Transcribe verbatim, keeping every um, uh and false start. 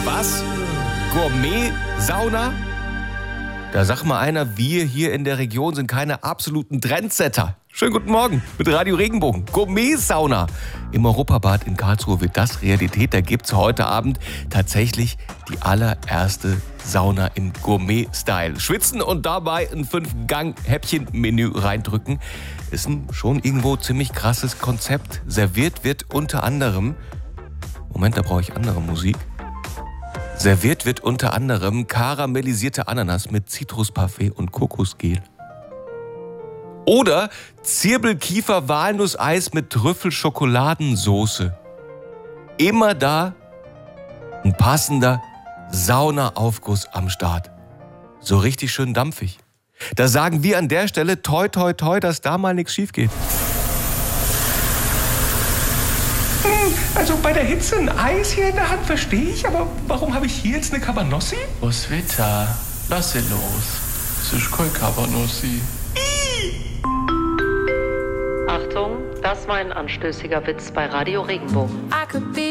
Was? Gourmet-Sauna? Da sag mal einer, wir hier in der Region sind keine absoluten Trendsetter. Schönen guten Morgen mit Radio Regenbogen. Gourmet-Sauna. Im Europabad in Karlsruhe wird das Realität. Da gibt's heute Abend tatsächlich die allererste Sauna im Gourmet-Style. Schwitzen und dabei ein Fünf-Gang-Häppchen-Menü reindrücken ist ein schon irgendwo ziemlich krasses Konzept. Serviert wird unter anderem... Moment, da brauche ich andere Musik. Serviert wird unter anderem karamellisierte Ananas mit Zitrusparfait und Kokosgel. Oder Zirbelkiefer-Walnusseis mit Trüffelschokoladensoße. Immer da ein passender Saunaaufguss am Start. So richtig schön dampfig. Da sagen wir an der Stelle toi toi toi, dass da mal nichts schief geht. Also bei der Hitze ein Eis hier in der Hand verstehe ich, aber warum habe ich hier jetzt eine Cabanossi? Roswitha, lass sie los. Es ist kein Cabanossi. Achtung, das war ein anstößiger Witz bei Radio Regenbogen.